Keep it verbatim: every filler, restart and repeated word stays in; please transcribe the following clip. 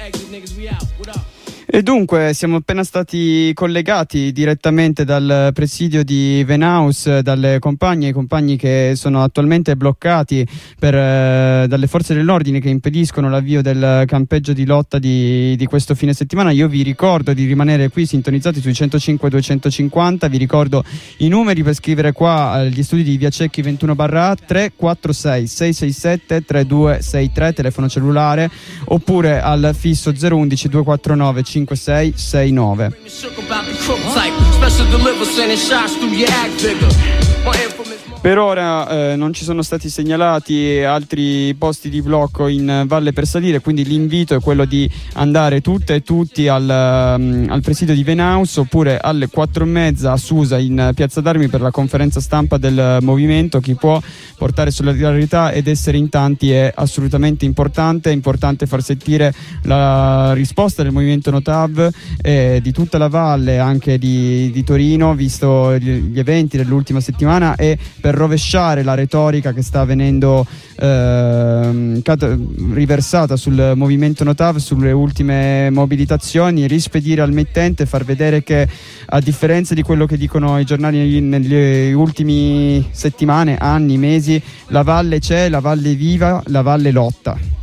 E dunque siamo appena stati collegati direttamente dal presidio di Venaus, dalle compagne e compagni che sono attualmente bloccati per, eh, dalle forze dell'ordine che impediscono l'avvio del campeggio di lotta di, di questo fine settimana. Io vi ricordo di rimanere qui sintonizzati sui centocinque duecentocinquanta, vi ricordo i numeri per scrivere qua agli studi di Via Cecchi ventuno barra A, tre quattro sei sei sei sette tre due sei tre, telefono cellulare, oppure al fisso zero uno uno due quattro nove cinque sei sei nove. Per ora eh, non ci sono stati segnalati altri posti di blocco in Valle per salire, quindi l'invito è quello di andare tutte e tutti al, um, al presidio di Venaus, oppure alle quattro e mezza a Susa in Piazza d'Armi per la conferenza stampa del movimento. Chi può portare solidarietà ed essere in tanti è assolutamente importante. È importante far sentire la risposta del movimento Notav e di tutta la valle, anche di, di Torino, visto gli, gli eventi dell'ultima settimana, e per rovesciare la retorica che sta venendo eh, cat- riversata sul movimento Notav, sulle ultime mobilitazioni, rispedire al mittente, far vedere che, a differenza di quello che dicono i giornali negli ultimi settimane, anni, mesi, la valle c'è, la valle è viva, la valle lotta.